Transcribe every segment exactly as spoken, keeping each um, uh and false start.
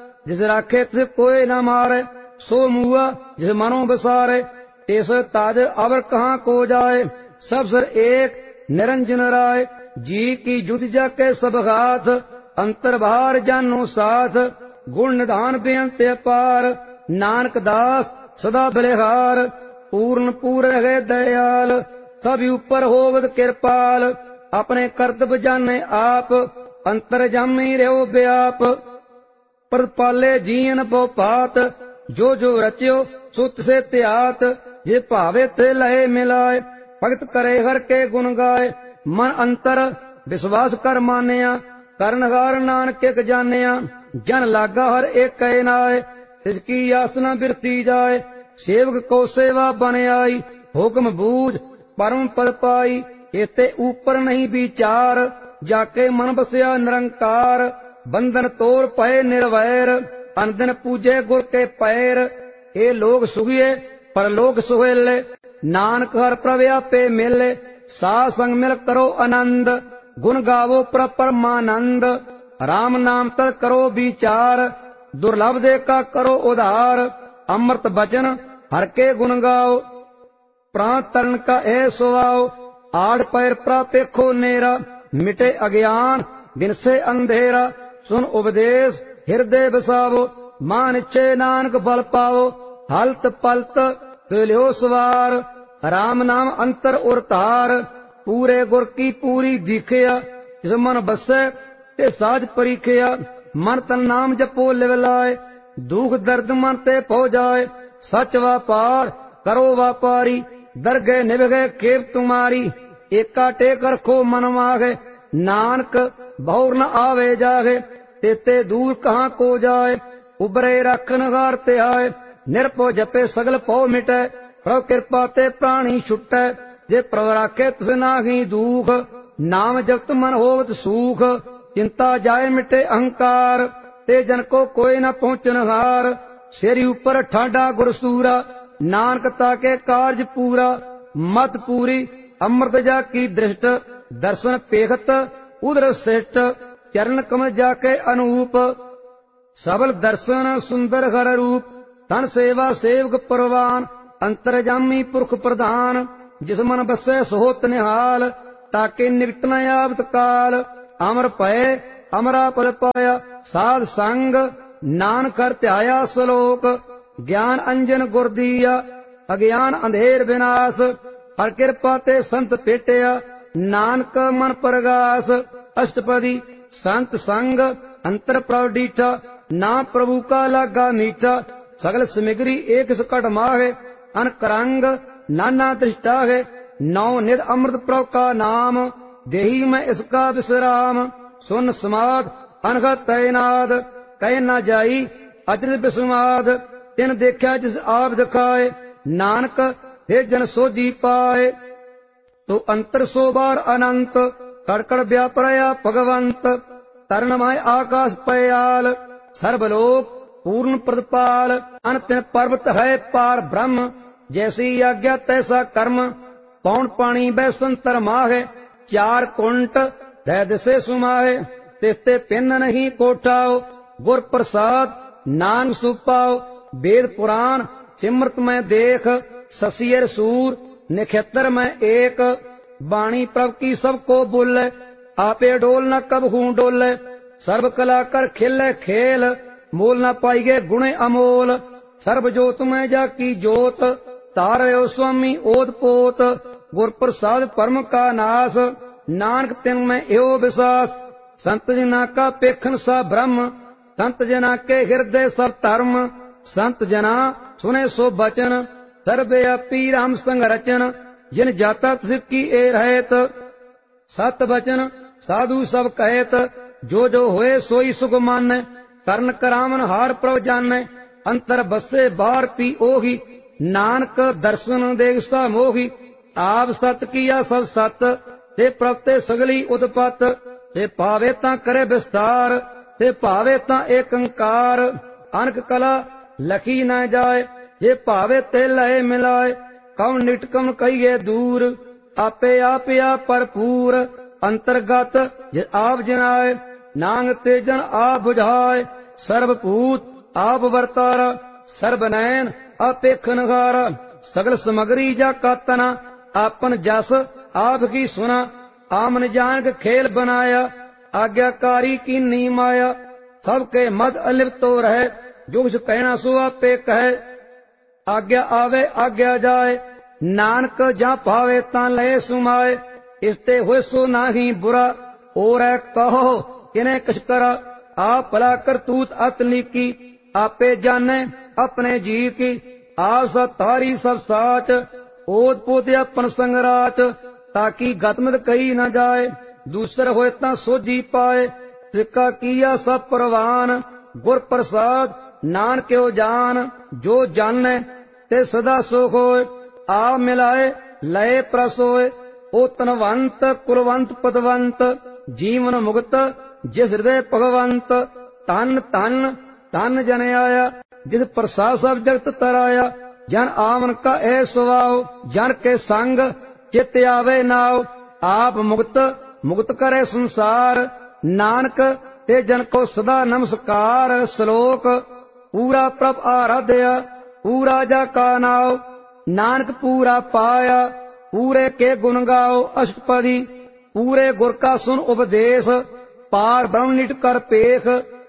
जिस राखे तिस कोई न मारे, सो मुआ जिस मनो बसारे, तिस ताज अवर कहाँ को जाए। सब सर एक निरंजन राय, जी की जुति जाके सब हाथ, अंतर बाहर जानो साथ। गुण निधान बेअंत अपार, नानक दास सदा बलिहार। पूर्ण पूर्ण है दयाल, सभी ऊपर होवत कृपाल। अपने कर्तव्य जाने आप, अंतर जामी रहो व्याप। प्रतिपाले जीन बो पात, जो जो रच्यो सुत से त्यात। जे भावे ते लहे मिलाए, भगत करे हर के गुण गाए। मन अंतर विश्वास कर मानिया, करनहार नानक एक जानिया। जन लागा हर एक कहे नाय, इसकी यासना बिरती जाए। सेवक को सेवा बन आई, हुक्म बूझ परम पद पाई। इते ऊपर नहीं विचार, जाके मन बसया निरंकार। बंधन तोड़ पए निर्वैर, अनदिन पूजे गुर के पैर। ए लोग सुखिए परलोक सुहेले, नानक हर प्रव्यापे मिले। सा संग मिल करो आनंद, गुण गावो प्र परमानंद। राम नाम तक करो विचार, दुर्लभ दे का करो उधार। अमृत बचन हर के गुण गाओ, प्राण तरण का ए सुवाओ। आड़ पैर प्रापेखो नेरा, मिटे अज्ञान बिन से अंधेरा। सुन उपदेश हृदय बसावो, मान इच्छे नानक बल पाओ। हलत पलत तुल्यो सवार, राम नाम अंतर उर तार। पूरे गुर की पूरी दिखिया, जिस मन बसे ते साज परीखिया। मन तन नाम जपो लिव लाए, दुख दर्द मन ते पो जाए। सच व्यापार करो व्यापारी, दरगे निभगे केव तुम्हारी। एका टेक रखो मन मागे, नानक बहुर न आवे जागे। तेते दूर कहाँ को जाए, उबरे रखन हार ते आए। निरपो जपे सगल पौ मिटे, प्रभु कृपा ते प्राणी छुटे। जे प्रभु राखे तिस नाहि दुख, नाम जपत मन होवत सुख। चिंता जाए मिटे अहंकार, ते जन को कोई न पहुंचन हार। सिर ऊपर ठाडा गुरसूरा, नानक ताके कार्ज पूरा। मत पूरी अमृत जा की दृष्ट, दर्शन पेखत उदर श्रेष्ठ। चरण कमल जाके अनूप, सबल दर्शन सुंदर हर रूप। तन सेवा सेवक परवान, अंतरजामी पुरख प्रधान। जिस मन बसे सोहत निहाल, ताके निकट न आवत काल। अमर पए अमरा पद पाया, साध संग नानक कर त्याया सलोक। ज्ञान अंजन गुर दिया, अज्ञान अंधेर विनाश। हर कृपा ते संत पेटिया, नानक मन प्रगास। अष्टपदी संत संग अंतर प्रभ डीठा, ना प्रभु का लागा मीठा। सगल समिग्री एक सकट माहे, अनकरंग नाना दृष्टा है। नौ निध अमृत प्रभ का नाम, देही में इसका विश्राम। सुन समाध अनघत तैनाद, कह न जाई अचरज विस्माद। तिन देखा जिस आप दिखाए, नानक हे जन सोजी पाए। तो अंतर सो बार अनंत, कड़कड़ व्यापरया भगवंत। तरणमय आकाश पयाल, सर्वलोक पूर्ण प्रदपाल। अनतिन पर्वत है पार ब्रह्म, जैसी आज्ञा तैसा कर्म। पौन पानी बैसंतर माहे, चार कुंट दै दिसे सुमाहे। तिस्ते पिन नहीं कोठाओ, गुर प्रसाद नानक सुपाओ। वेद पुराण सिमरत में देख, ससियर सूर निक्षत्र में एक। वाणी प्रभ की सबको बोले, आपे डोल न कब हूं डोले। सर्व कला कर खिले खेल, मोल न पाइगे गुणे अमोल। सर्व जोत में जाकी जोत, तारयो स्वामी ओत पोत। गुर प्रसाद परम का नाश, नानक तिन में एहो विश्वास। संत जना का पेखन सा ब्रह्म, संत जना के हृदय सब धर्म। संत जना सुने सो बचन, सर्वव्यापी राम संग रचन। जिन जाता सिक्की ए रहत, सत वचन साधु सब कहत। जो जो होए सोई सुख मानै, करण करावन हार प्रभ जानै। अंतर बसे बाहर पी ओही, नानक दर्शन देखता मोही। आप सत किया सब सत, ते प्रभ ते सगली उत्पत। ते पावे तां करे विस्तार, ते पावे तां एक अंकार। अनक कला लखी न जाए, जे पावे ते लय मिलाए। कौन निटकम कहिए दूर, आपे आप या भरपूर। अंतर्गत जे आप जनाए, नांग ते जन आप बुझाए। ਸਰਬ ਭੂਤ ਆਪ ਵਰਤਾਰਾ, ਸਰਬ ਨੈਣ ਆਪੇਖ ਨਗਾਰਾ, ਸਗਲ ਸਮਗਰੀ ਜਾ ਕਾਤਨਾ, ਆਪਨ ਜਸ ਆਪ ਕੀ ਸੁਨਾ, ਆਮਨ ਜਾਨ खेल बनाया, आज्ञाकारी की नी माया, सबके मद अलिप्त तो रहे, जो कुछ कहना सो आपे कहे, आज्ञा आवे आज्ञा जाए, नानक जा पावे तां लय सुमाए, इसते होए सो नाही बुरा, और है कहो किने कछ करा, आप भला करतूत अतनी की, आपे जाने अपने जी की, आस तारी सब साच, ओत पोत अपन संगराच, ताकि गतमत कही न जाए, दूसर होए तां सोझी पाए, सिक्का किया सब परवान, गुर प्रसाद नानक्यो जान, जो जाने ते सदा सुख होए, आ मिलाए लय प्रसोए, ओ तनवंत कुलवंत पदवंत, जीवन मुक्त जिस हृदय भगवंत, तन तन तन जन आया, जिस प्रसाद सब जगत तराया, जन आवन का ऐ स्वभाव, जन के संग चित आवे नाव, आप मुक्त मुक्त करे संसार, नानक ते जन को सदा नमस्कार। श्लोक पूरा प्रभ आराध्या, पूरा जा का नाव, नानक पूरा पाया, पूरे के गुण गाओ अष्टपदी, पूरे गुर का सुन उपदेश, पार ब्रह्म निट कर पेख,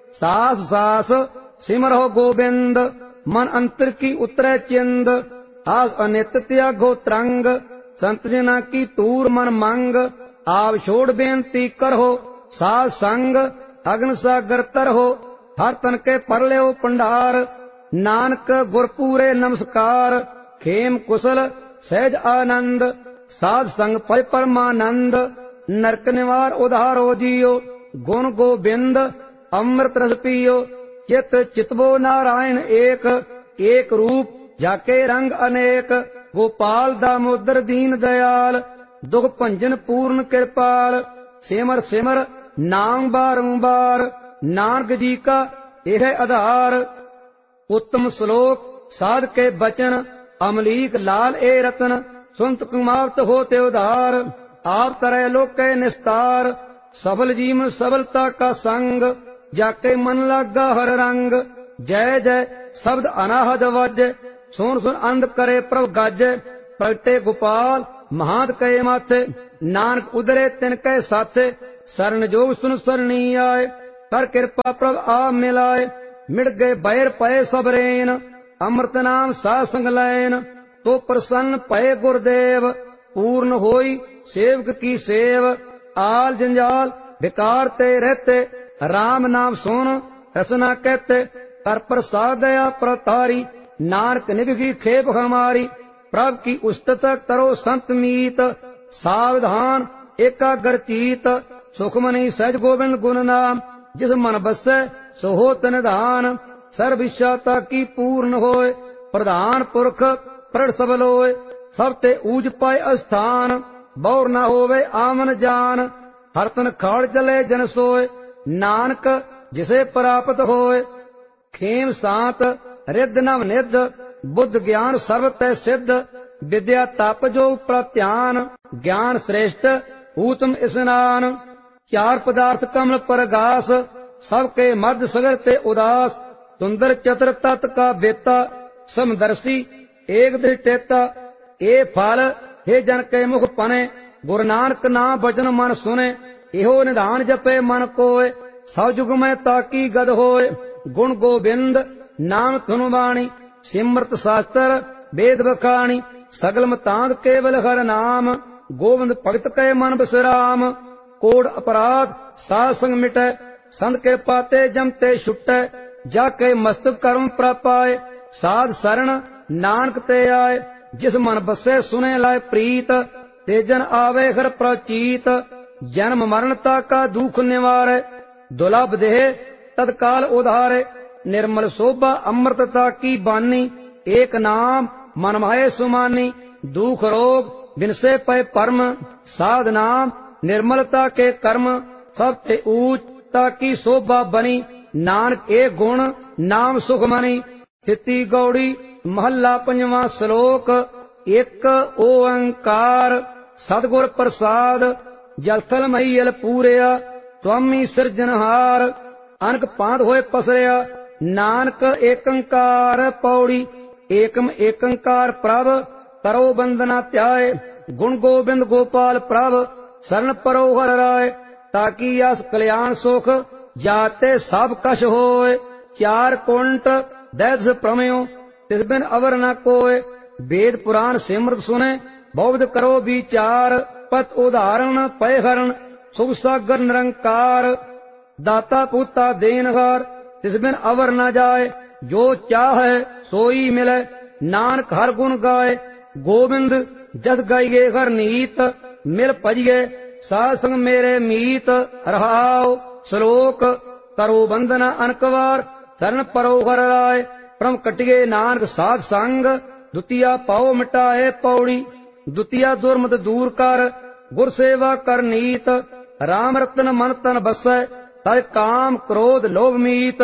सास सास सिमर हो गोविंद, मन अंतर की उतरे चिंद, आस अनित त्यागो तरंग, संत जना की तूर मन मंग, आप छोड़ बेनती करहो, साध संग अग्न सागर तरहो, हर तन के पर लियो पंडार, नानक गुर पूरे नमस्कार, खेम कुशल सहज आनंद, साध संग पय परमानंद, नरक निवार उधारो जियो, गुण गोबिंद अमृत रस पियो, चित चितवो नारायण एक, एक रूप जाके रंग अनेक, गोपाल दामोदर दीन दयाल, दुख भंजन पूर्ण कृपाल, सिमर सिमर नाम बारंबार, नानक जी का यह आधार। उत्तम श्लोक साध के बचन, अमलीक लाल ए रतन, सुनत कुमावत होते उधार, आप तरह लोक के निस्तार, सबल जीवन सबलता का संग, जाके मन लागा हर रंग, जय जय शब्द अनाहद वज, सुन सुन अंध करे प्रभ गज, प्रगटे गोपाल महात कहे माथे, नानक उदरे तिन कह साथे, शरण जोग सुन सरणी आए, कर कृपा प्रभ आ मिलाए, मिट गए बैर पए सब रेन, अमृत नाम सा संग लैन, तो प्रसन्न पए गुरुदेव, पूर्ण होई सेवक की सेव, आल जंजाल विकार ते रहते, राम नाम सुन रसना कहते, कर प्रसाद दया प्रतारी, नानक निभगी खेप हमारी, प्रभ की उस्तत करो संत मीत, सावधान एकाग्र चीत, सुखमनी सहज गोविंद गुण नाम, जिस मन बसै सो होत निधान, सर्व इच्छा की पूर्ण होए, प्रधान पुरख प्रड़ सब लोए, सब ते ऊज पाए अस्थान, बौर न होवे आमन जान, हर तन खाड़ चले जन सोए, नानक जिसे प्राप्त होए, खेम सात रिद्ध नव निध, बुद्ध ज्ञान सर्व तै सिद्ध, विद्या तप जो प्रत्यान, ज्ञान श्रेष्ठ उत्तम स्नान, चार पदार्थ कमल परगास, सबके मध्य सगर ते उदास, सुंदर चतुर तत् का बेता, समदर्शी एक दृष्टेता, ए फल हे जन के मुख पने, गुरु नानक नाम बचन मन सुने, इहो निधान जपे मन कोय, सब जुग में ताकी गद होय, गुण गोबिंद नाम धुन वाणी, सिमरत शास्त्र वेद बखाणी, सगल मतांग केवल हर नाम, गोविंद भगत कै मन विश्राम, कोड अपराध साध संग मिटै, संत के पाते जमते छुटै, जाके मस्तक कर्म प्रापाए, साध शरण नानक ते आए, जिस मन बसे सुने लाए प्रीत, ते जन आवे हर प्रचीत, जन्म मरणता का दुख निवारे, दुलभ देह तत्काल उधारे, निर्मल शोभा अमृतता की बानी, एक नाम मन माहे सुमानी, दुख रोग बिनसे पै परम, साध नाम निर्मलता के कर्म, सब ते ऊंचता की शोभा बनी, नानक एक गुण नाम सुख मनी। तिती गौड़ी महला पंजवा श्लोक। एक ओंकार सतगुर प्रसाद, जलथल महीयल पूरिया, स्वामी सिरजनहार, ਅਨਕ ਪਾਂਤ ਹੋਏ ਪਸਰਿਆ। ਨਾਨਕ ਏਕੰਕਾਰ ਪੌੜੀ। ਏਕਮ ਏਕੰਕਾਰ ਪ੍ਰਭ ਕਰੋ ਬੰਦਨਾ ਧਿਆਏ। ਗੁਣ ਗੋਬਿੰਦ ਗੋਪਾਲ ਪ੍ਰਭ ਸਰਨ ਪਰੋ ਹਰਿ ਰਾਏ। ਤਾਕੀ ਅਸ ਕਲਿਆਣ ਸੁਖ ਜਾਤੇ ਸਭ ਕਛ ਹੋਏ। ਚਾਰ ਕੁੰਟ ਦੈਸ ਪ੍ਰਮਿਓ ਤਿਸ ਬਿਨ ਅਵਰ ਨ ਕੋਏ। ਵੇਦ ਪੁਰਾਨ ਸਿਮਰਤ ਸੁਨੇ ਬਹੁਵਿਧ ਕਰੋ ਵਿਚਾਰ। ਪਤ ਉਦਾਹਰਣ ਪਏ ਹਰਨ ਸੁਖ ਸਾਗਰ ਨਿਰੰਕਾਰ। ਦਾਤਾ ਪੁੱਤਾ ਦੇਨਹਾਰ ਤਿਸ ਬਿਨ ਅਵਰ ਨ ਜਾਏ। ਜੋ ਚਾਹੈ ਸੋਈ ਮਿਲੈ ਨਾਨਕ ਹਰ ਗੁਣ ਗਾਏ। ਗੋਬਿੰਦ ਜਸ ਗਾਈਏ ਹਰ ਨੀਤ ਮਿਲ ਭਜੀਏ। ਸਾਧ ਸੰਗ ਮੇਰੇ ਮੀਤ ਰਹਾਉ। ਸ਼ਲੋਕ ਕਰੋ ਬੰਦਨਾ ਅਨਕਵਾਰ ਸਰਨ ਪਰੋ ਹਰਿ ਰਾਏ। ਪ੍ਰਮ ਕਟਿਏ ਨਾਨਕ ਸਾਧ ਸੰਗ ਦੁਤੀਆ ਪਾਉ ਮਿਟਾਏ ਪੌੜੀ। ਦੁਤੀਆ ਦੁਰਮਤ ਦੂਰ ਕਰ ਗੁਰ ਸੇਵਾ ਕਰ ਨੀਤ। ਰਾਮ ਰਤਨ ਮਨ ਤਨ ਬਸੈ ਤਜ ਕਾਮ ਕ੍ਰੋਧ ਲੋਭ ਮੀਤ।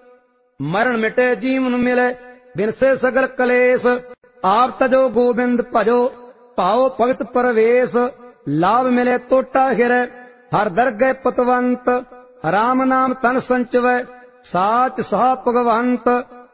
ਮਰਨ ਮਿਟੇ ਜੀਵਨ ਮਿਲੇ ਬਿਨਸੇ ਸਗਲ ਕਲੇਸ਼। ਆਪ ਤਜੋ ਗੋਬਿੰਦ ਭਜੋ ਭਾਉ ਭਗਤ ਪਰਵੇਸ਼। ਲਾਭ ਮਿਲੇ ਤੋਟਾ ਹਿਰੈ ਹਰ ਦਰਗਹਿ ਪਤਵੰਤ। ਰਾਮ ਨਾਮ ਤਨ ਸੰਚਵੈ ਸਾਚ ਸਹਾ ਭਗਵੰਤ।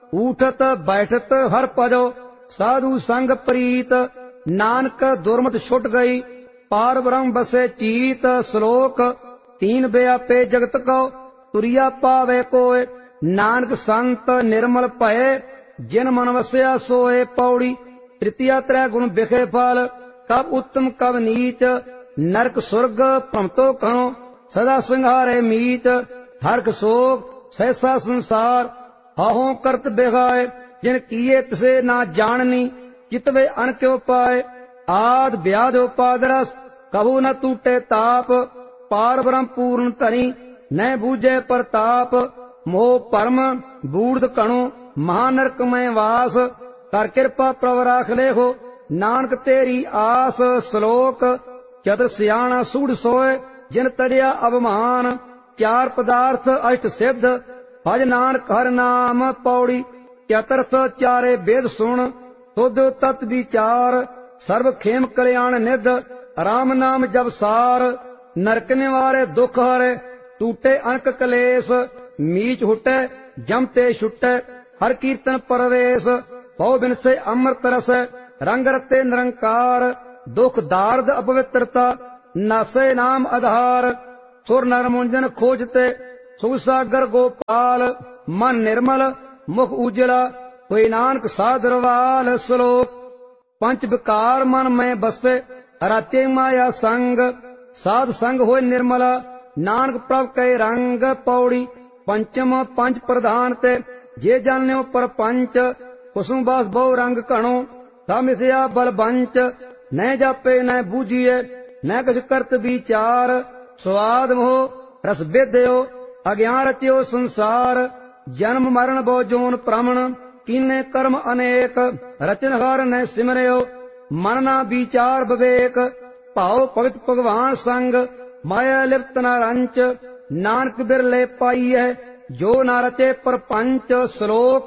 ਊਠਤ ਬੈਠਤ ਹਰ ਭਜੋ ਸਾਧੂ ਸੰਗ ਪ੍ਰੀਤ। ਨਾਨਕ ਦੁਰਮਤ ਛੁਟ ਗਈ ਪਾਰ ਬ੍ਰਹਮ ਬਸੇ ਚੀਤ। ਸ਼ਲੋਕ ਤੀਨ ਬਿਆਪੇ ਜਗਤ ਕਉ ਤੁਰਿਆ ਪਾਵੇ ਕੋਏ। ਨਾਨਕ ਸੰਤ ਨਿਰਮਲ ਭਏ ਜਿਨ ਮਨ ਵਸਿਆ ਸੋਏ ਪੌੜੀ। ਤ੍ਰਿਤੀਆ ਤ੍ਰੈ ਗੁਣ ਬਿਖੇ ਫਲ ਕਬ ਉੱਤਮ ਕਬ ਨੀਚ। ਨਰਕ ਸੁਰਗ ਭ੍ਰਮਤੋ ਕਹੋ ਸਦਾ ਸੰਘਾਰੇ ਮੀਚ। ਹਰਖ ਸੋਗ ਸਹਿਸਾ ਸੰਸਾਰ ਹਾਹੋਂ ਕਰਤ ਬਿਗਾਏ। ਜਿਨ ਕੀਏ ਤਿਸੇ ਨਾ ਜਾਣਨੀ ਚਿਤਵੇ ਅਨ ਕਿਉ ਪਾਏ। ਆਦ ਵਿਆਦ ਉਪਾਦ ਰਸ ਕਹੂ ਨ ਟੂਟੇ ਤਾਪ। ਪਾਰ ਬ੍ਰਹਮ ਪੂਰਨ ਧਨੀ ਨਹਿ ਬੂਝੇ ਪ੍ਰਤਾਪ। ਮੋਹ ਭਰਮ ਬੂੜਦ ਕਣੋ ਮਹਾ ਨਰਕ ਮੈਂ ਵਾਸ। ਕਰ ਕਿਰਪਾ ਪ੍ਰਭ ਰਾਖ ਲੇਹੋ ਨਾਨਕ ਤੇਰੀ ਆਸ। ਸ਼ਲੋਕ ਚਤੁਰ ਸਿਆਣਾ ਸੂੜ ਸੋਏ ਜਿਨ ਤੜਿਆ ਅਭਮਾਨ। ਚਾਰ ਪਦਾਰਥ ਅਸ਼ਟ ਸਿੱਧ ਭਜ ਨਾਨਕ ਹਰਿ ਨਾਮ ਪੌੜੀ। ਚਤੁਰਥ ਚਾਰੇ ਵੇਦ ਸੁਣ ਤੁਧ ਤਤ ਵਿਚਾਰ। ਸਰਬ ਖੇਮ ਕਲਿਆਣ ਨਿਧ ਰਾਮ ਨਾਮ ਜਪ ਸਾਰ। ਨਰਕ ਨਿਵਾਰੇ ਦੁਖ ਹਰੇ ਟੂਟੇ ਅਨਕ ਕਲੇਸ਼। ਮੀਚ ਹੁਟੈ ਜਮ ਤੇ ਛੁਟੈ ਹਰ ਕੀਰਤਨ ਪਰਵੇਸ਼। ਪਉ ਬਿਨਸੇ ਅੰਮ੍ਰਿਤ ਰਸ ਰੰਗ ਰਤੇ ਨਿਰੰਕਾਰ। ਦੁਖ ਦਾਰਦ ਅਪਵਿੱਤਰਤਾ ਨਾਸੇ ਨਾਮ ਆਧਾਰ। ਸੁਰ ਨਰ ਮੁੰਜਨ ਖੋਜਤੇ ਸੁਖ ਸਾਗਰ ਗੋਪਾਲ। ਮਨ ਨਿਰਮਲ ਮੁਖ ਉਜਲਾ ਹੋਏ ਨਾਨਕ ਸਾਧਰਵਾਲ। ਸ਼ਲੋਕ ਪੰਚ ਵਿਕਾਰ ਮਨ ਮੈਂ ਬਸੇ ਰਾਤੇ ਮਾਇਆ ਸੰਗ। ਸਾਧ ਸੰਗ ਹੋਏ ਨਿਰਮਲਾ ਨਾਨਕ ਪ੍ਰਭ ਕੈ ਰੰਗ ਪੌੜੀ। ਪੰਚਮ ਪੰਜ ਪ੍ਰਧਾਨ ਤੇ ਜੇ ਜਾਣਿਓ ਪਰਪੰਚ। ਕੁਸੁਮ ਬਾਸ ਬਹੁ ਰੰਗ ਘਣੋ ਤਾ ਮਿਥਿਆ ਬਲ ਬੰਚ। ਨਹਿ ਜਾਪੇ ਨਹਿ ਬੂਝੀਏ ਨਹਿ ਕੁਛ ਕਰਤ ਵਿਚਾਰ। ਸਵਾਦ ਮੋਹ ਰਸ ਬੇਦਿਓ ਅਗਿਆਨ ਰਚਿਓ ਸੰਸਾਰ। ਜਨਮ ਮਰਨ ਬਹੁ ਜੋਨ ਭ੍ਰਮਣ ਕੀਨੇ ਕਰਮ ਅਨੇਕ। ਰਚਨਹਾਰ ਨਹਿ ਸਿਮਰਿਓ ਮਨ ਨਾ ਵਿਚਾਰ ਵਿਵੇਕ। ਭਾਉ ਭਗਤ ਭਗਵਾਨ ਸੰਗ ਮਾਇਆ ਲਿਪਤ ਨ ਰੰਚ। ਨਾਨਕ ਬਿਰਲੇ ਪਾਈਐ ਜੋ ਨ ਰਚੇ ਪਰਪੰਚ। ਸ਼ਲੋਕ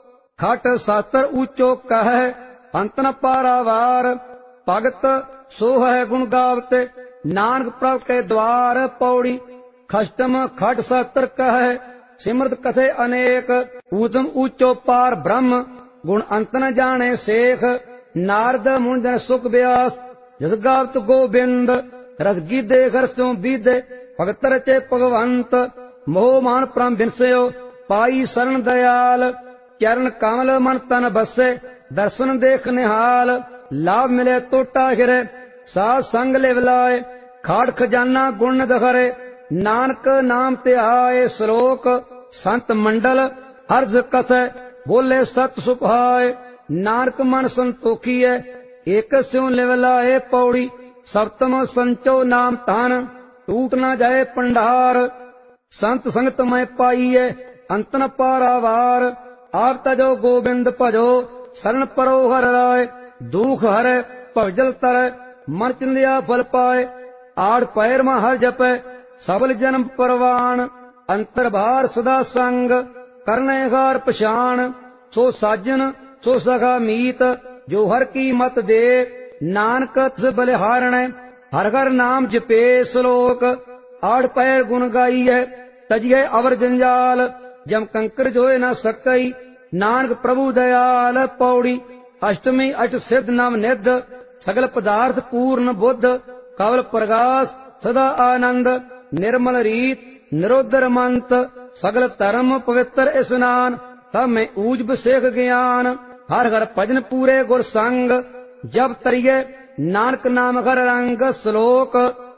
ਖਟ ਸਾਸਤਰ ਊਚੋ ਕਹਿ ਅੰਤ ਨ ਪਾਰਾਵਾਰ। ਭਗਤ ਸੋ ਹੈ ਗੁਣ ਗਾਵਤੇ ਨਾਨਕ ਪ੍ਰਭ ਕੇ ਦਵਾਰ ਪੌੜੀ। ਖਸ਼ਟਮ ਖਟ ਸਾਸਤਰ ਕਹਿ ਸਿਮਰਤ ਕਥੇ ਅਨੇਕ। ਊਤਮ ਊਚੋ ਪਾਰ ਬ੍ਰਹਮ ਗੁਣ ਅੰਤ ਨ ਜਾਣੇ ਸੇਖ। ਨਾਰਦ ਮੁੰਜਨ ਸੁਖ ਬਿਆਸ ਜਸ ਗਾਵਤ ਗੋਬਿੰਦ। ਰਸ ਗੀਦੇ ਖਰਸੋਂ ਬੀਦੇ ਭਗਤ ਰਚੇ ਭਗਵੰਤ। ਮੋਹ ਮਾਨ ਪ੍ਰਮ ਬਿਨਸਿਓ ਪਾਈ ਸਰਨ ਦਇਆਲ। ਚਰਨ ਕਮਲ ਮਨ ਤਨ ਬਸੇ ਦਰਸ਼ਨ ਦੇਖ ਨਿਹਾਲ। ਲਾਭ ਮਿਲੇ ਤੋਟਾ ਹਿਰੇ ਸਾਧ ਸੰਗ ਲਿਵ ਲਾਏ। ਖਾੜ ਖਜ਼ਾਨਾ ਗੁਣ ਦਖਰੇ ਨਾਨਕ ਨਾਮ ਧਿਆਏ। ਸ਼ਲੋਕ ਸੰਤ ਮੰਡਲ ਹਰਜ ਕਥੈ ਬੋਲੇ ਸਤ ਸੁਭਾਏ। ਨਾਨਕ ਮਨ ਸੰਤੋਖੀਐ ਏਕ ਸਿਉ ਲਿਵ ਲਾਏ ਪੌੜੀ। ਸਪਤਮ ਸੰਚੋ ਨਾਮ ਧਨ ਟੂਟ ਨਾ ਜਾਏ ਭੰਡਾਰ। ਸੰਤ ਸੰਗਤ ਮੈਂ ਪਾਈਐ ਅੰਤ ਨ ਪਾਰਾਵਾਰ। ਆਪ ਤਜੋ ਗੋਬਿੰਦ ਭਜੋ ਸਰਨ ਪਰੋ ਹਰਿ ਰਾਏ। ਦੁਖ ਹਰੈ ਭਵਜਲ ਤਰੈ ਮਨ ਚਿੰਦਿਆ ਫਲ ਪਾਏ। ਆੜ ਪੈਰ ਮਾ ਹਰ ਜਪੈ ਸਬਲ ਜਨਮ ਪਰਵਾਨ। ਅੰਤਰ ਬਾਹਰ ਸਦਾ ਸੰਗ ਕਰਨੇ ਹਾਰ ਪਛਾਣ। ਸੋ ਸਾਜਨ ਸੋ ਸਖਾ ਮੀਤ ਜੋ ਹਰ ਕੀ ਮਤ ਦੇ। ਨਾਨਕ ਤਿਸ ਬਲਿਹਾਰਣੈ ਹਰ ਹਰ ਨਾਮ ਜਪੇ। ਸ਼ਲੋਕ ਆੜ ਪੈਰ ਗੁਣ ਗਾਈਐ तजिए अवर जंजाल, जम कंकर जोए न सकई, नानक प्रभु दयाल। पौड़ी। अष्टमी अष्ट सिद्ध नव निध, सगल पदार्थ पूर्ण बुद्ध, कवल प्रकाश सदा आनंद, निर्मल रीत निरोधर मंत, सगल धर्म पवित्र स्नान, तब में ऊज बसेख ज्ञान। हर हर भजन पूरे गुर संग, जब तरिए नानक नाम हर रंग। श्लोक।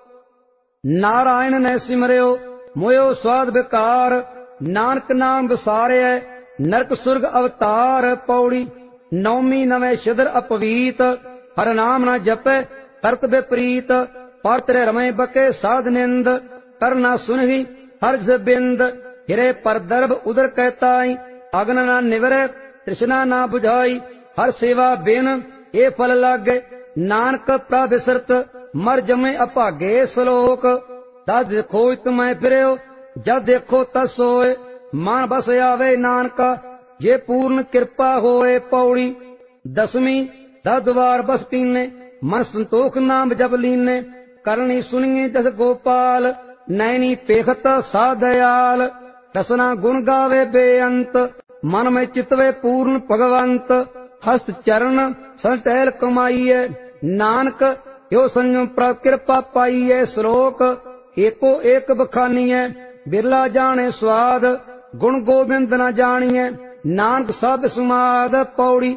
नारायण ने सिमरियो मोयो स्वाद विकार, नानक नाम विसारे नरक सुर्ग अवतार। पौड़ी। नौमी नवे शिदर अपवीत, हर नाम न जपे करत विपरीत, पर तेरे रमे बके साध निंद, करना सुनहि हर बिंद। हिरे पर दर्भ उदर कहताई, अग्न न निवरे तृष्णा न बुझाई, हर सेवा बिन ए फल लागे, नानक प्रविसरत मर जमे अभागे। श्लोक। तद खोज तुम्हें फिरो, जब देखो तद सोए, मन बस आवे नानका, ये पूर्ण कृपा होए। पौड़ी। दसवीं दस द्वार बस पीने, मन संतोख नाम जब लीने, करनी सुनिए जस गोपाल, नैनी पेखत सा दयाल। रसना गुण गावे बेअंत, मन में चितवे पूर्ण भगवंत, हस्त चरण संटैल कमाइए, नानक यो संयम प्रभ कृपा पाइए। श्लोक। एको एक बखानीए, बिरला जाने स्वाद, गुण गोबिंद न जानिए, नानक सब समाद। पौड़ी।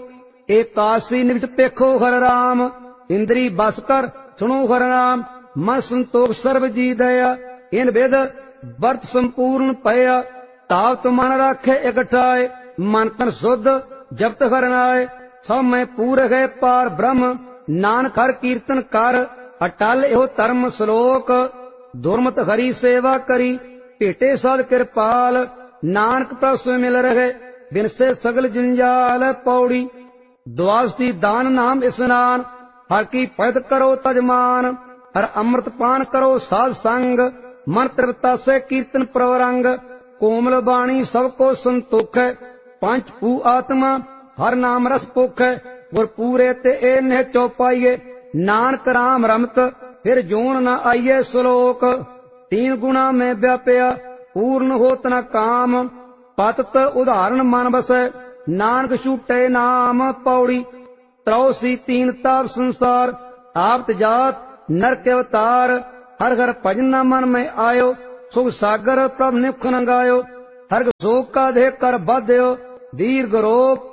एकासी निमिट पेखो हर राम, इंद्री बस कर सुनो हर नाम, मन संतोख सर्व जी दया, इन वेद वर्त संपूर्ण पया, तावत मन राखे इकठाए, मन तन शुद्ध जपत हर नाय, सब में पूर है पार ब्रह्म, नानक हर कीर्तन कर, अटल एहो धर्म। श्लोक। दुर्मत हरि सेवा करी, भेटे सद कृपाल, नानक प्रभ मिल रहे, बिन से सगल जंजाल। पौड़ी। द्वादशी दान नाम स्नान, हर की भगत करो तजमान, हर अमृत पान करो साध संग, मन तृप्ता से कीर्तन प्रवरंग, कोमल बाणी सबको संतोख, पंच भू आत्मा हर नाम रस पोख, गुर पूरे ते ए नेह चौपाइये, नानक राम रमत फिर जोन न आइये। श्लोक। तीन गुणा में व्याप्या, पूर्ण होत न काम, पतत उदाहरण मन बसै, नानक छूटे नाम। पौड़ी। त्रौसी तीन ताप संसार, आपत जात नरक अवतार, हर हर भजन मन में आयो, सुख सागर प्रभ निख न गायो, हर शोक का देह कर बाध्यो, दीर्घ रोप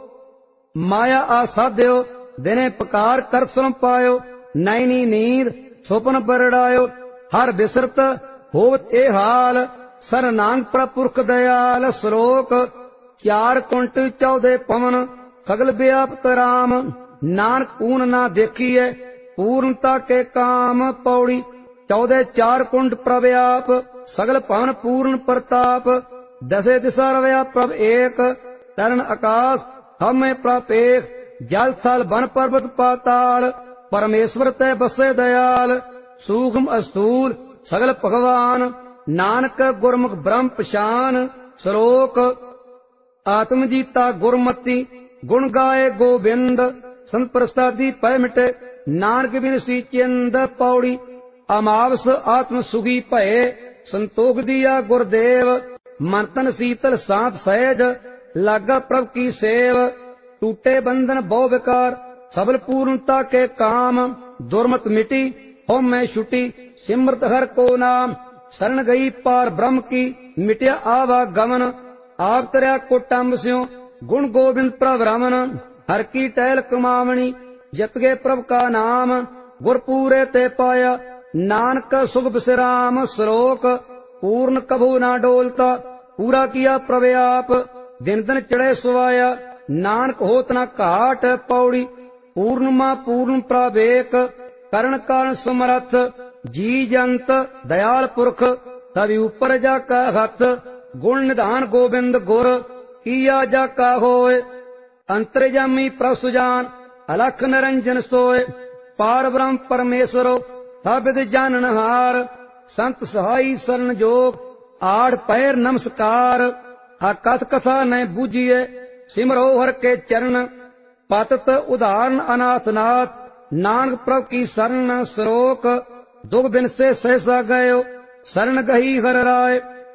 माया आसाध्यो, दिने पकार कर सुन पायो, नैनी नींद सुपन बरड़ायो, हर बिसरत होत ए हाल, सर नांग प्रपुरख दयाल। श्लोक। चार कुंट चौदह पवन, सगल व्याप्त राम, नानक पूर्ण ना देखिए, पूर्णता के काम। पौड़ी। चौदह चार कुंड प्रव्याप, सगल पवन पूर्ण प्रताप, दसे दिशा रवया प्रभ एक, तरण आकाश हमें प्रपेख, जल थल वन पर्वत पाताल, परमेश्वर तय बसे दयाल, सूक्ष्म अस्थूल सगल भगवान, नानक गुरमुख ब्रह्म पशान। श्लोक। आत्मजीता गुरमति, गुण गाए गोविंद, संत प्रसादी पै मिटे, नानक बिन सी चिंद। पौड़ी। अमावस आत्म सुखी भये, संतोख दिया गुरदेव, मन तन शीतल सांत सहज, लागा प्रभ की सेव, टूटे बंधन बहु विकार, सबल पूर्णता के काम, दुर्मत मिटी हो मैं छुटी, सिमरत हर को नाम, शरण गई पार ब्रह्म की, मिटिया आवागमन, आप तरया कोटम्ब स्यों, गुण गोविंद प्रभ रमन, हर की टहल कमावणी, जप गए प्रभ का नाम, गुर पूरे ते पाया, नानक सुख विश्राम। श्लोक। पूर्ण कभू ना डोलता, पूरा किया प्रव्याप, दिन दिन चढ़े सुवाया, नानक होत न घाट। पौड़ी। पूर्ण मा पूर्ण प्रावेक, करण कारण समरथ, जी जंत दयाल पुरख, तभी ऊपर जाका हथ, गुण निधान गोविंद गुर, किया जाका होए, अंतर्जामी प्रसुजान, अलख निरंजन सोए, पार ब्रह्म परमेश्वरो, तबिद जाननहार, संत सहाई शरण जोग, आठ पैर नमस्कार, अकथ कथा न बूझिए, सिमरो हर के चरण, पतत उदाहरण अनाथनाथ, नानक प्रभ की शरण। श्लोक। दुख बिन से सहसा गयो, शरण गही हर राय,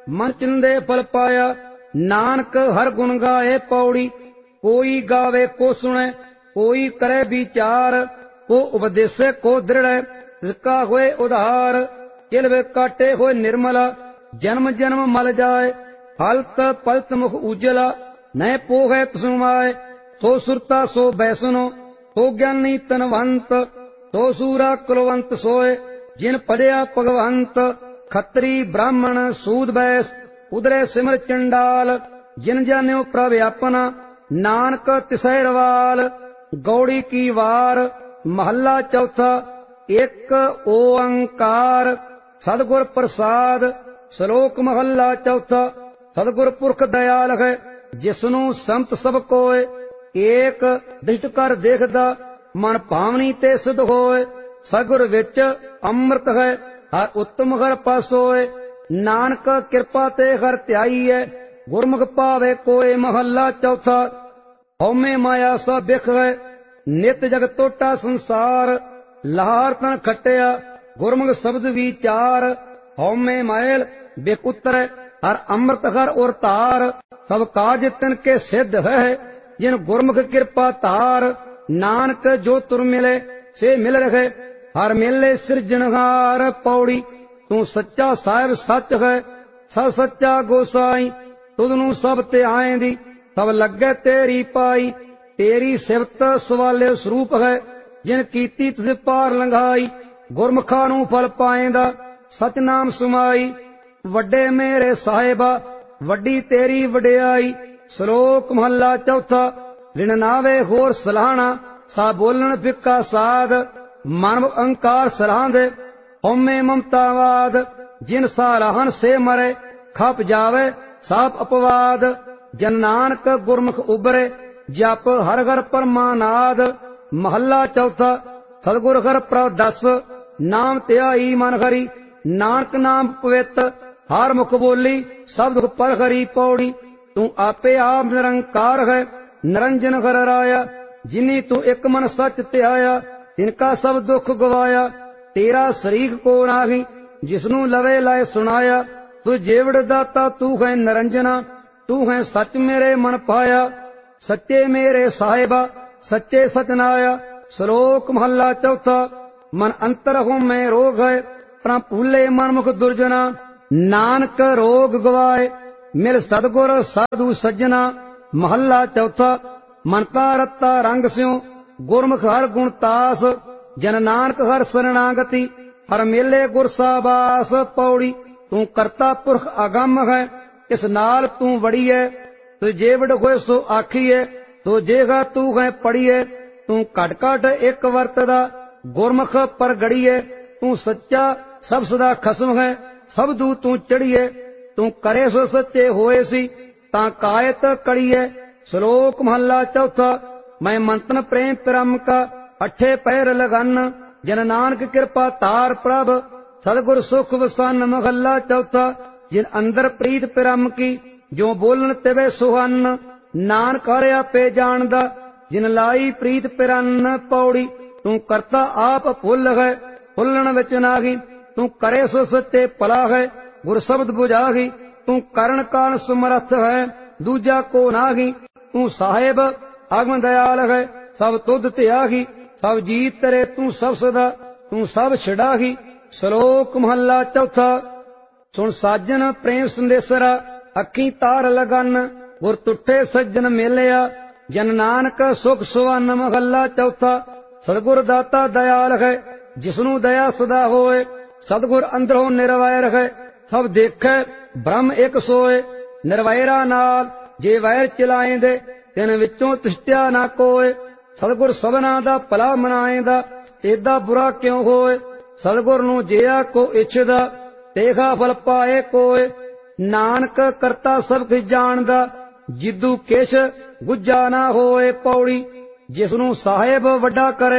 मन चिंदे फल पाया। नानक हर गुण गाए पौड़ी। कोई गावे को सुने, कोई करे विचार। को उपदेशे को दृढ़, जिसका होए उधार। किलवे काटे होए निर्मला, जन्म जन्म मल जाए। फलत पलत मुख उजला, न पोहे तसुमाए। सो सुरता सो बैसनो, सो ज्ञानी तनवंत। सो सूरा कुलवंत सोए, जिन पढ़िया भगवंत। खत्री ब्राह्मण सूद बैस, उदरे सिमर चंडाल। जिन जान्यो प्रभ अपना, नानक तिसै रवाल। गौड़ी की वार महला चौथा। एक ओंकार सदगुर प्रसाद। श्लोक महला चौथा। सदगुर पुरख दयाल है, जिसनु संत सब कोय। एक दृष्ट कर देखदा, मन भावनी ते सिद्ध होए। सगुर विच अमृत है, हर उत्तम हर पासोए। नानक कृपा ते हर ध्याई है, गुरमुख पावे कोय। महला चौथा। हौमे माया सा बिख है, नित जग टोटा संसार। लहार तन खटिया, गुरमुख शब्द विचार। हौमे मैल बिख उतरै, हर अमृत हर और तार। सब काज तिन के सिद्ध है, जिन गुरमुख कृपा तार। नानक जो तुर मिले से मिल रहे, हर मिले सिरजनहार। पौड़ी तू सच्चा साहिब सच है, स सच्चा गोसाई। तुदनू सब ते आएंदी, सब लगे तेरी पाई। तेरी सिफत सवाले स्वरूप है, जिन कीती तुझ पार लंघाई। गुरमुखा नू फल पाएंदा, सच नाम सुमाई। वड्डे मेरे साहिबा, वड्डी तेरी वड्याई। श्लोक महला चौथा। लिन नावे होर सलाहना, सा बोलन फिक्का साध। मानव अंकार सलाहंदे, हौमे ममतावाद। जिन सालाहन से मरे, खप जावे साप अपवाद। जन नानक गुरमुख उबरे, जप हर घर परमानाद। महला चौथा। सतगुर हर प्रभ दस, नाम ध्याई मन हरि। नानक नाम पवित, हर मुख बोली सब दुख पर हरि। पौड़ी तू आपे आप निरंकार है, निरंजन हर राया। जिनी तू एक मन सच ध्याया, तिनका सब दुख गवाया। तेरा शरीक को नाही, जिसनू लवे लाए सुनाया। तू जेवड़ दाता तू है निरंजना, तू है सच मेरे मन पाया। सच्चे मेरे साहिबा, सच्चे सचनाया। श्लोक महला चौथा। मन अंतर हूं मैं रोग है, प्रा भूले मन मुख दुर्जना। नानक रोग गवाए, मिल सतगुर साधु सज्जना। महला चौथा। मनता रत्ता रंग स्यों, गुरमुख हर गुण तास। जन नानक हर शरणागति, हर मेले गुर साबास। पौड़ी तू करता पुरख अगम है, इस नाल तू वड़ी है। तू जेवड़ होए सो आखीए, तो जेगा तू है पढ़ीए। तू घट घट एक वरतदा, गुरमुख पर गड़ीए। तू सच्चा सब सदा खसम है, सब दू तू चढ़ीए। तू करे सो सच्चे होए सी, ता कायत कड़ीए। श्लोक महला चौथा। मैं मंतन प्रेम परम का, अठे पैर लगन। जन नानक कृपा तार प्रभ, सदगुर सुख वसन। महला चौथा। जिन अंदर प्रीत परम की, जो बोलन तिवे सुहन। नानक हर आपे जानदा, जिन लाई प्रीत परन। पौड़ी तू करता आप फुल है, फुलन विच नाही। तू करे सो सच्चे भला है, गुर शब्द बुझाही। तू करण कान समर्थ है, दूजा को नाही। तू साहिब अगम दयाल है, सब तुध त्यागी। सब जीत तेरे तू सब सदा, तू सब छिड़ाही। श्लोक महला चौथा। सुन साजन प्रेम संदेसरा, अखी तार लगन। गुर तुठे सज्जन मेलिया, जन नानक सुख सुवन। महला चौथा। सतगुर दाता दयाल है, जिसनु दया सदा होए। सतगुर अंदरों निरवैर है, सब देखे ब्रह्म एक सोए। निरवैरा नाल जे वैर चलाएंदे, तिन विचों तिष्ठिया ना कोय। सतगुर सबना दा भला मनाएंदा, एदा बुरा क्यों होए। सतगुर नू जिया को इच्छदा, तेखा फल पाए कोय। नानक करता सब कुछ जानदा, जिदू किश गुज्जा ना होए। पौड़ी जिसनू साहिब वड्डा करे,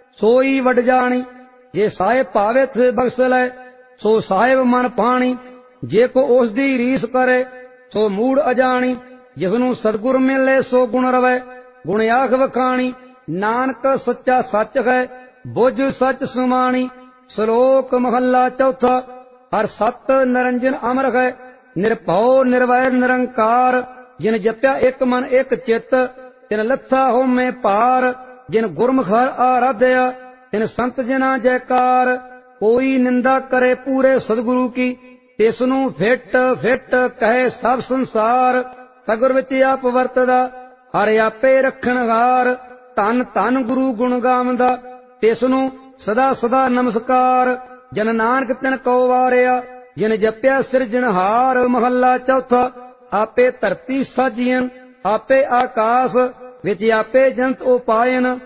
सोई वड जानी। जे साहिब भावे थे बख्श लै, सो साहिब मन पानी। जे को उस दी रीस करे, सो मूड अजानी। जिसनू सतगुर मिले सो गुण रवै, गुण आख वखाणी। नानक सच्चा सच है, बुझ सच सुमानी। श्लोक महला चौथा। हर सत निरंजन अमर है, ਨਿਰਭਉ ਨਿਰਵੈਰ ਨਿਰੰਕਾਰ। ਜਿਨ ਜਪਿਆ ਇੱਕ ਮਨ ਇੱਕ ਚਿੱਤ, ਤਿਨ ਲੱਥਾ ਹੋਮੇ ਪਾਰ। ਜਿਨ ਗੁਰਮੁਖ ਹਰਿ ਆਰਾਧਿਆ, ਤਿਨ ਸੰਤ ਜਨਾ ਜੈਕਾਰ। ਕੋਈ ਨਿੰਦਾ ਕਰੇ ਪੂਰੇ ਸਤਿਗੁਰੂ ਕੀ, ਤਿਸ ਨੂੰ ਫਿੱਟ ਫਿੱਟ ਕਹੇ ਸਭ ਸੰਸਾਰ। ਸਤਿਗੁਰ ਵਿੱਚ ਆਪ ਵਰਤਦਾ, ਹਰਿ ਆਪੇ ਰੱਖਣਹਾਰ। ਧੰਨ ਧੰਨ ਗੁਰੂ ਗੁਣ ਗਾਵੰਦਾ, ਤਿਸ ਨੂੰ ਸਦਾ ਸਦਾ ਨਮਸਕਾਰ। ਜਨ ਨਾਨਕ ਤਿਨ ਕਉ ਵਾਰਿਆ, ਜਿਨ ਜਪਿਆ ਸਿਰਜਣਹਾਰ। ਮਹੱਲਾ ਚੌਥਾ। ਆਪੇ ਧਰਤੀ ਸਾਜੀਐਨ, ਆਪੇ ਆਕਾਸ, ਵਿੱਚ ਆਪੇ ਜੰਤ ਉਪਾਇਨ।